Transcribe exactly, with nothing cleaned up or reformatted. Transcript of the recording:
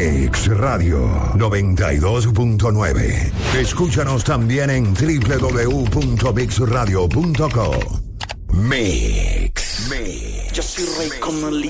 Mix Radio noventa y dos punto nueve. Escúchanos también en doble u doble u doble u punto mix radio punto co. Mix. Mix. Yo soy rey como